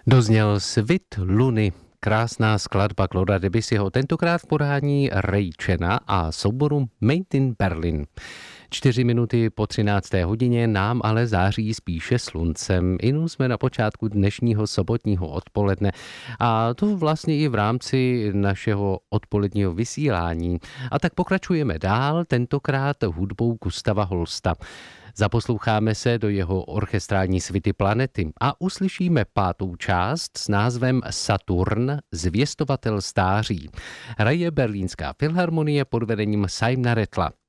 Dozněl Svit Luny, krásná skladba Clauda Debussyho, tentokrát v podání Ray Chena a souboru Made in Berlin. 4 minuty po 13. hodině nám ale září spíše sluncem. Inu jsme na počátku dnešního sobotního odpoledne a to vlastně i v rámci našeho odpoledního vysílání. A tak pokračujeme dál, tentokrát hudbou Gustava Holsta. Zaposloucháme se do jeho orchestrální svity Planety a uslyšíme 5. část s názvem Saturn, zvěstovatel stáří. Hraje Berlínská filharmonie pod vedením Simona Rattla.